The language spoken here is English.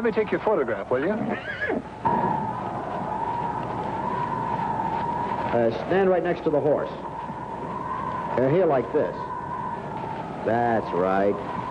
Let me take your photograph, will you? Stand right next to the horse. Here like this. That's right.